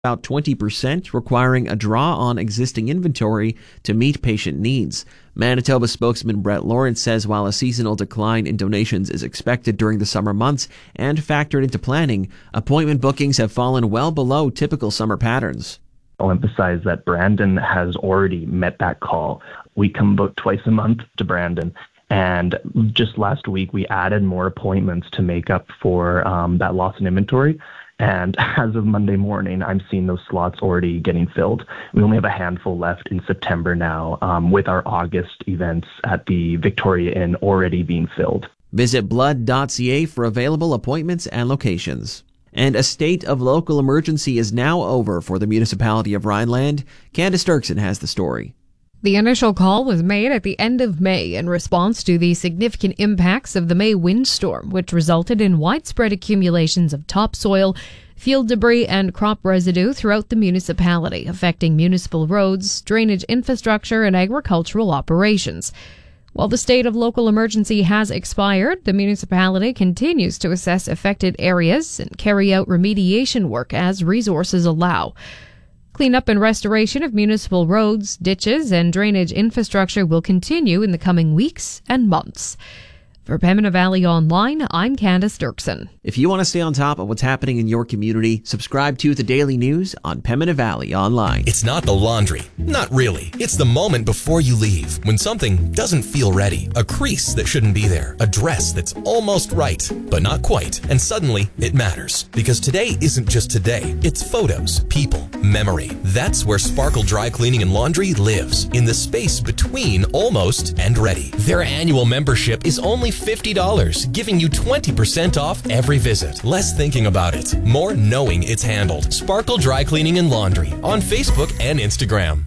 about 20%, requiring a draw on existing inventory to meet patient needs. Manitoba spokesman Brett Lawrence says while a seasonal decline in donations is expected during the summer months and factored into planning, appointment bookings have fallen well below typical summer patterns. I'll emphasize that Brandon has already met that call. We come about twice a month to Brandon. And just last week, we added more appointments to make up for that loss in inventory. And as of Monday morning, I'm seeing those slots already getting filled. We only have a handful left in September now, with our August events at the Victoria Inn already being filled. Visit blood.ca for available appointments and locations. And a state of local emergency is now over for the municipality of Rhineland. Candace Dirksen has the story. The initial call was made at the end of May in response to the significant impacts of the May windstorm, which resulted in widespread accumulations of topsoil, field debris, and crop residue throughout the municipality, affecting municipal roads, drainage infrastructure, and agricultural operations. While the state of local emergency has expired, the municipality continues to assess affected areas and carry out remediation work as resources allow. Cleanup and restoration of municipal roads, ditches, and drainage infrastructure will continue in the coming weeks and months. For Pembina Valley Online, I'm Candace Dirksen. If you want to stay on top of what's happening in your community, subscribe to The Daily News on Pembina Valley Online. It's not the laundry. Not really. It's the moment before you leave, when something doesn't feel ready. A crease that shouldn't be there. A dress that's almost right, but not quite. And suddenly, it matters. Because today isn't just today. It's photos, people, memory. That's where Sparkle Dry Cleaning and Laundry lives. In the space between almost and ready. Their annual membership is only $50, giving you 20% off every visit. Less thinking about it, more knowing it's handled. Sparkle Dry Cleaning and Laundry on Facebook and Instagram.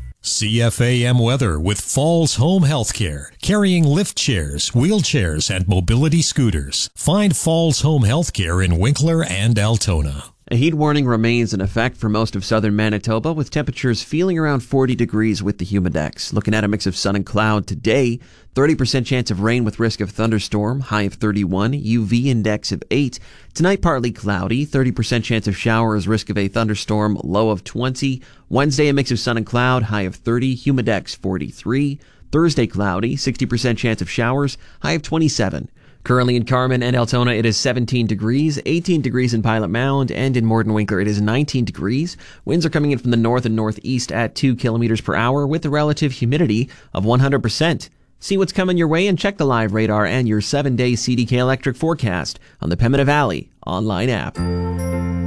CFAM weather with Falls Home Healthcare, carrying lift chairs, wheelchairs, and mobility scooters. Find Falls Home Healthcare in Winkler and Altona. A heat warning remains in effect for most of southern Manitoba, with temperatures feeling around 40 degrees with the humidex. Looking at a mix of sun and cloud today, 30% chance of rain with risk of thunderstorm, high of 31, UV index of 8. Tonight, partly cloudy, 30% chance of showers, risk of a thunderstorm, low of 20. Wednesday, a mix of sun and cloud, high of 30, humidex 43. Thursday, cloudy, 60% chance of showers, high of 27. Currently in Carman and Altona, it is 17 degrees, 18 degrees in Pilot Mound, and in Morden Winkler, it is 19 degrees. Winds are coming in from the north and northeast at 2 kilometers per hour with a relative humidity of 100%. See what's coming your way and check the live radar and your 7-day CDK Electric forecast on the Pembina Valley online app.